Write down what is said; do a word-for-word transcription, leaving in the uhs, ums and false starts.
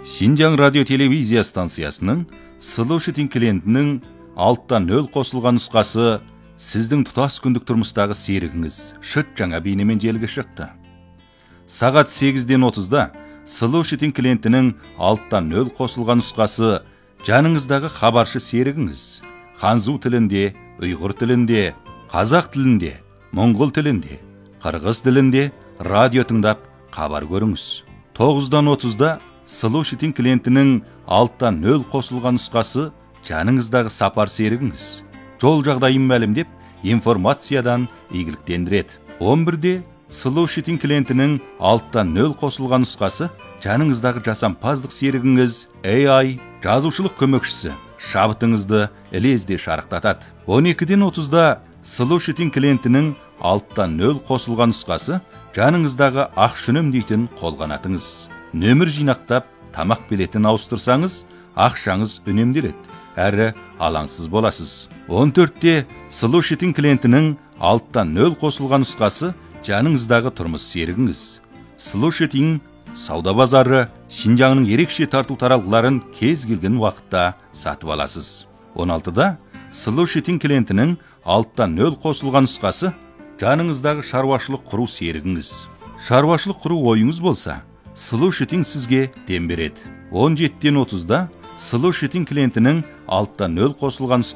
Шинжаң радио телевизия станциясының Слушатель клиентінің алттан нөл қосылған нұсқасы сіздің тұтас күндік тұрмыстағы серігіңіз шыт жаңа бейнемен желіге шықты. Сағат сегізден отызда Слушатель клиентінің алттан нөл қосылған нұсқасы жаныңыздағы хабаршы серігіңіз ханзу тілінде, ұйғыр тілінде, қазақ тілінде, моңғол тілінде, қырғыз тілінде радио тыңдап хабар көріңіз. тоғыздан отызда Слушатель клиентінің алттан нөл қосылған нұсқасы жаныңыздағы сапар серігіңіз жол жағдайын мәлімдеп информациядан игіліктендіреді. он бірде Слушатель клиентінің алттан нөл қосылған нұсқасы жаныңыздағы жасампаздық серігіңіз эй ай жазушылық көмекшісі шабытыңызды ілезде шарықтатады. он екіден отызда Слушатель клиентінің алттан нөл қосылған нұсқасы жаныңыздағы ақшүнім дейтін қолғанатыңыз. Нөмір жинақтап, тамақ билетін ауыстырсаңыз, ақшаңыз үнемделеді, әрі алаңсыз боласыз. он төртте Слушатель клиентінің алттан нөл қосылған нұсқасы жаныңыздағы тұрмыс серігіңіз. Слушатель сауда базары Шинжаңның ерекше тарту таралғыларын кез келген уақытта сатып аласыз. он алтыда Слушатель клиентінің алттан нөл қосылған нұсқасы жаныңыздағы шаруашылық құру серігіңіз. Шаруашылық құру ойыңыз болса, Слушатель сізге дем береді. он жетіден отызда Слушатель клиентінің алттан нөл қосылған